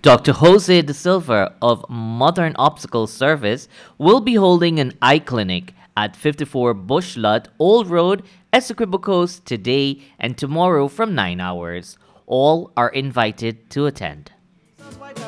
Dr. Jose De Silva of Modern Obstacle Service will be holding an eye clinic at 54 Bushlut Old Road, Essequibo today and tomorrow from 9 hours. All are invited to attend.